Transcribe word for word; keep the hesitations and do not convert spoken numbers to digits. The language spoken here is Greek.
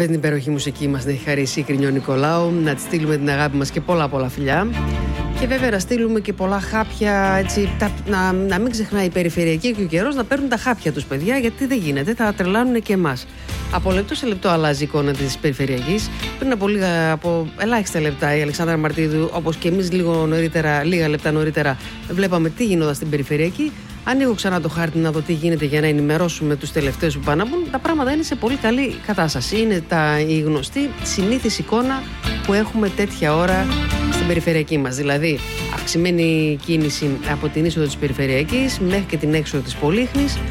αυτή την υπέροχη μουσική μας έχει χαρίσει η Κρινιό Νικολάου. Να τη στείλουμε την αγάπη μας και πολλά πολλά φιλιά. Και βέβαια να στείλουμε και πολλά χάπια, έτσι, τα, να, να μην ξεχνάει η περιφερειακή και ο καιρός να παίρνουν τα χάπια τους, παιδιά, γιατί δεν γίνεται, θα τρελάνουν και εμάς. Από λεπτό σε λεπτό αλλάζει η εικόνα της περιφερειακής. Πριν από, λίγα, από ελάχιστα λεπτά η Αλεξάνδρα Μαρτίδου, όπως και εμείς λίγο νωρίτερα, λίγα λεπτά νωρίτερα, βλέπαμε τι γινόταν στην περιφερειακή. Ανοίγω ξανά το χάρτη να δω τι γίνεται για να ενημερώσουμε τους τελευταίους που πάνε να μπουν. Τα πράγματα είναι σε πολύ καλή κατάσταση. Είναι τα, η γνωστή συνήθις εικόνα που έχουμε τέτοια ώρα στην περιφερειακή μας. Δηλαδή, αυξημένη κίνηση από την είσοδο της περιφερειακής μέχρι και την έξοδο της Πολύχνης.